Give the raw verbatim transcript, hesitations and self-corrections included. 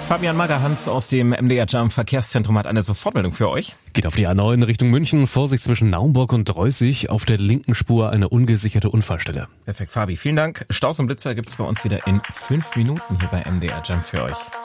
Fabian Magerhans aus dem M D R Jump Verkehrszentrum hat eine Sofortmeldung für euch. Geht auf die A neun Richtung München. Vorsicht zwischen Naumburg und Dreußig. Auf der linken Spur eine ungesicherte Unfallstelle. Perfekt, Fabi. Vielen Dank. Staus und Blitzer gibt's bei uns wieder in fünf Minuten hier bei M D R Jump für euch.